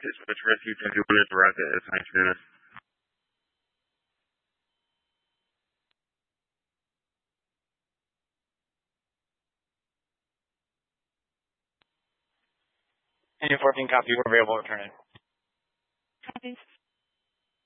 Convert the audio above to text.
Dispatch Rescue 21 at the Rocket at St. Janice. And 14 copy, we're available to return it. Copy.